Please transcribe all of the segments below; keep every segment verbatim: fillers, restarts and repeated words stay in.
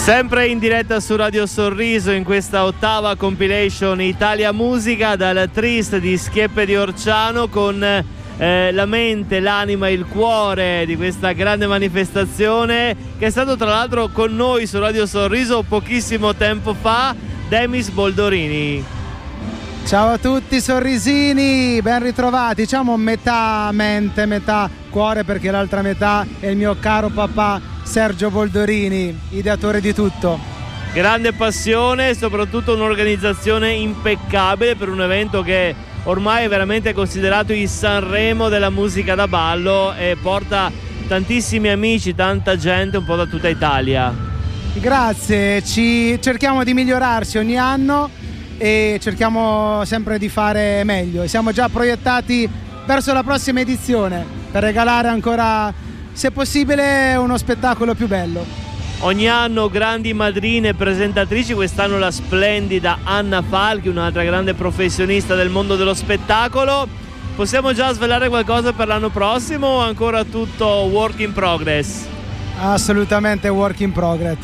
Sempre in diretta su Radio Sorriso in questa ottava compilation Italia Musica dal Trist di Schieppe di Orciano, con eh, la mente, l'anima, il cuore di questa grande manifestazione, che è stato tra l'altro con noi su Radio Sorriso pochissimo tempo fa, Demis Boldorini. Ciao a tutti sorrisini, ben ritrovati. Diciamo metà mente, metà cuore, perché l'altra metà è il mio caro papà Sergio Boldorini, ideatore di tutto. Grande passione e soprattutto un'organizzazione impeccabile per un evento che ormai è veramente considerato il Sanremo della musica da ballo e porta tantissimi amici, tanta gente un po' da tutta Italia. Grazie, ci cerchiamo di migliorarci ogni anno e cerchiamo sempre di fare meglio. Siamo già proiettati verso la prossima edizione per regalare ancora, se possibile, uno spettacolo più bello. Ogni anno grandi madrine presentatrici, quest'anno la splendida Anna Falchi, un'altra grande professionista del mondo dello spettacolo. Possiamo già svelare qualcosa per l'anno prossimo o ancora tutto work in progress? Assolutamente work in progress.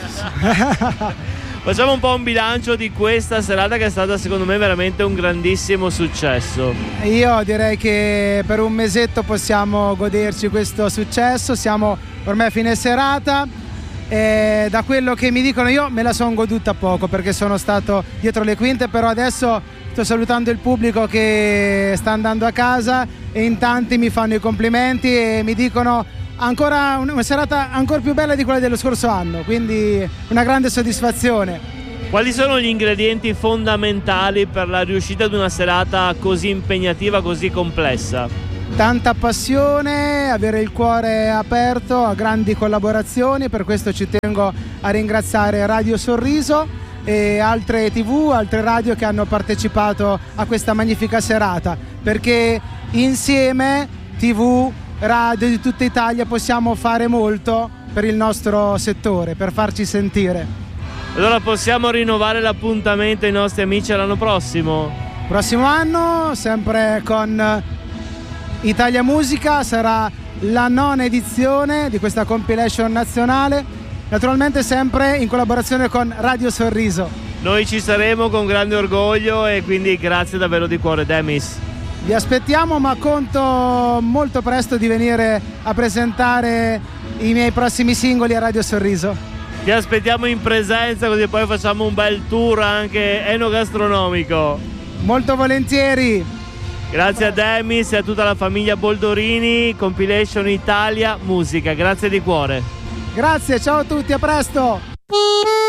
Facciamo un po' un bilancio di questa serata che è stata secondo me veramente un grandissimo successo. Io direi che per un mesetto possiamo goderci questo successo, siamo ormai a fine serata e da quello che mi dicono io me la sono goduta poco perché sono stato dietro le quinte, però adesso sto salutando il pubblico che sta andando a casa e in tanti mi fanno i complimenti e mi dicono ancora una serata ancora più bella di quella dello scorso anno, quindi una grande soddisfazione. Quali sono gli ingredienti fondamentali per la riuscita di una serata così impegnativa, così complessa? Tanta passione, avere il cuore aperto a grandi collaborazioni, per questo ci tengo a ringraziare Radio Sorriso e altre tivù, altre radio che hanno partecipato a questa magnifica serata, perché insieme tivù, radio di tutta Italia possiamo fare molto per il nostro settore, per farci sentire. Allora possiamo rinnovare l'appuntamento ai nostri amici l'anno prossimo? Prossimo anno, sempre con Italia Musica, sarà la nona edizione di questa compilation nazionale, naturalmente sempre in collaborazione con Radio Sorriso. Noi ci saremo con grande orgoglio e quindi grazie davvero di cuore, Demis. Vi aspettiamo, ma conto molto presto di venire a presentare i miei prossimi singoli a Radio Sorriso. Ti aspettiamo in presenza, così poi facciamo un bel tour anche enogastronomico. Molto volentieri. Grazie a Demis e a tutta la famiglia Boldorini, Compilation Italia Musica. Grazie di cuore. Grazie, ciao a tutti, a presto.